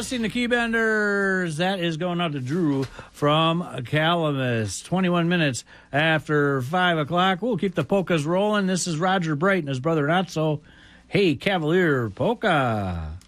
Testing the key benders. That is going out to Drew from Calamus. 21 minutes after 5 o'clock. We'll keep the polkas rolling. This is Roger Bright and his brother Not So. Hey, Cavalier Polka.